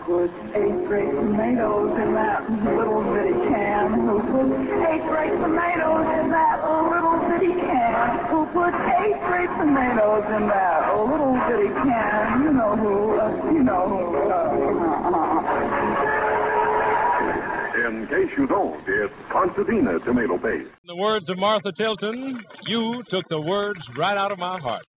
put 8 great tomatoes in that little bitty can? Who put 8 great tomatoes in that little bitty can? Who put 8 great tomatoes in that little bitty can? You know who, In case you don't, it's Contadina tomato paste. In the words of Martha Tilton, you took the words right out of my heart.